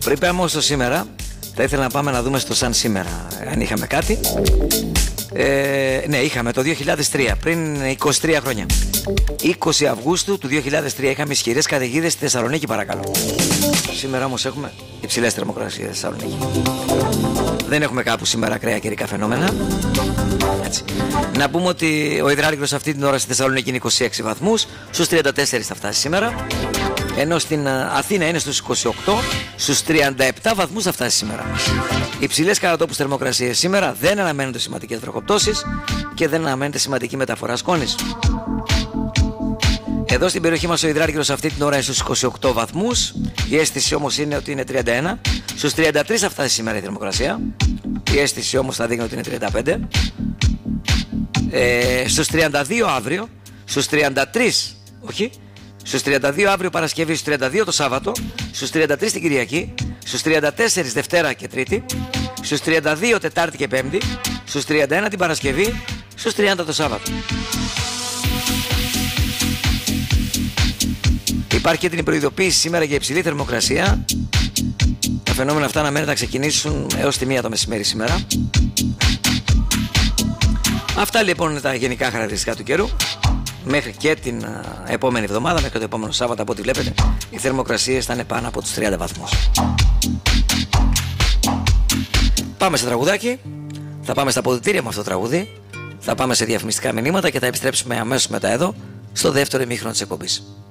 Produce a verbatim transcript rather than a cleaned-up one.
Πριν πάμε όμως στο σήμερα, θα ήθελα να πάμε να δούμε στο σαν σήμερα, αν είχαμε κάτι. Ε, ναι, είχαμε το δύο χιλιάδες τρία, πριν είκοσι τρία χρόνια. είκοσι Αυγούστου του δύο χιλιάδες τρία είχαμε ισχυρές καταιγίδες στη Θεσσαλονίκη, παρακαλώ. Σήμερα όμως έχουμε υψηλές θερμοκρασίες στη Θεσσαλονίκη. Δεν έχουμε κάπου σήμερα ακραία καιρικά φαινόμενα. Έτσι. Να πούμε ότι ο υδράργυρος αυτή την ώρα στη Θεσσαλονίκη είναι είκοσι έξι βαθμούς, στους τριάντα τέσσερα θα φτάσει σήμερα. Ενώ στην Αθήνα είναι στους είκοσι οκτώ, στους τριάντα επτά βαθμούς θα φτάσει σήμερα. Υψηλές κατά τόπους θερμοκρασίες σήμερα, δεν αναμένονται σημαντικές βροχοπτώσεις και δεν αναμένεται σημαντική μεταφορά σκόνης. Εδώ στην περιοχή μας ο υδράργυρος αυτή την ώρα είναι στους είκοσι οκτώ βαθμούς. Η αίσθηση όμως είναι ότι είναι τριάντα ένα. Στους τριάντα τρία θα φτάσει σήμερα η θερμοκρασία. Η αίσθηση όμως θα δείχνει ότι είναι τριάντα πέντε. Ε, στους τριάντα δύο αύριο. Στους τριάντα τρία, όχι. Στους τριάντα δύο αύριο Παρασκευή, στους τριάντα δύο το Σάββατο, στους τριάντα τρία την Κυριακή, στους τριάντα τέσσερα Δευτέρα και Τρίτη, στους τριάντα δύο Τετάρτη και Πέμπτη, στους τριάντα ένα την Παρασκευή, στους τριάντα το Σάββατο. Υπάρχει και την προειδοποίηση σήμερα για υψηλή θερμοκρασία. Τα φαινόμενα αυτά αναμένεται να ξεκινήσουν έως τη μία το μεσημέρι σήμερα. Αυτά λοιπόν είναι τα γενικά χαρακτηριστικά του καιρού. Μέχρι και την uh, επόμενη εβδομάδα, μέχρι το επόμενο Σάββατο, από ό,τι βλέπετε, οι θερμοκρασίες θα είναι πάνω από τους τριάντα βαθμούς. Πάμε σε τραγουδάκι. Θα πάμε στα αποδυτήρια με αυτό το τραγούδι. Θα πάμε σε διαφημιστικά μηνύματα και θα επιστρέψουμε αμέσως μετά εδώ στο δεύτερο ημίχρονο της εκπομπής.